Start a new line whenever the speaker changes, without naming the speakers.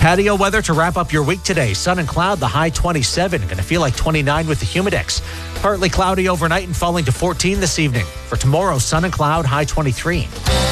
Patio weather to wrap up your week today. Sun and cloud, the high 27. Going to feel like 29 with the humidex. Partly cloudy overnight and falling to 14 this evening. For tomorrow, sun and cloud, high 23.